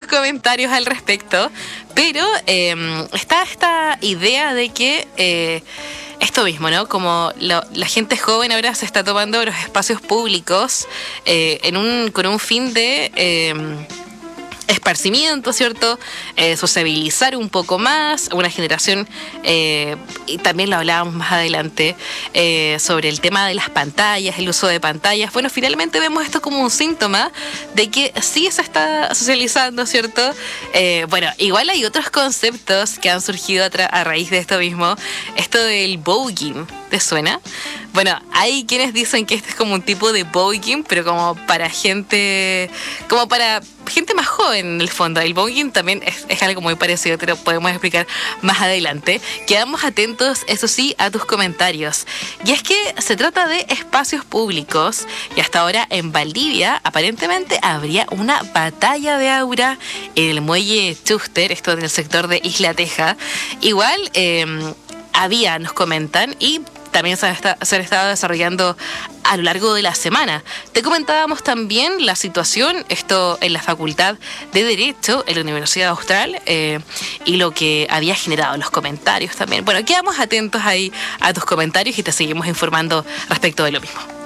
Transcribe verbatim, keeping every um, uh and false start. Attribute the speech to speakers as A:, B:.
A: comentarios al respecto, pero eh, está esta idea de que eh, esto mismo, ¿no? Como lo, la gente joven ahora se está tomando los espacios públicos eh, en un, con un fin de Eh, esparcimiento, ¿cierto? Eh, sociabilizar un poco más, una generación, eh, y también lo hablábamos más adelante, eh, sobre el tema de las pantallas, el uso de pantallas. Bueno, finalmente vemos esto como un síntoma de que sí se está socializando, ¿cierto? Eh, bueno, igual hay otros conceptos que han surgido a, tra- a raíz de esto mismo. Esto del voguing, ¿te suena? Bueno, hay quienes dicen que este es como un tipo de voguing, pero como para gente, como para gente más joven en el fondo. El voguing también es, es algo muy parecido, te lo podemos explicar más adelante. Quedamos atentos, eso sí, a tus comentarios. Y es que se trata de espacios públicos y hasta ahora en Valdivia aparentemente habría una batalla de aura en el muelle Chuster, esto en el sector de Isla Teja. Igual eh, había, nos comentan, y también se, está, se han estado desarrollando a lo largo de la semana. Te comentábamos también la situación, esto en la Facultad de Derecho, en la Universidad Austral, eh, y lo que había generado los comentarios también. Bueno, quedamos atentos ahí a tus comentarios y te seguimos informando respecto de lo mismo.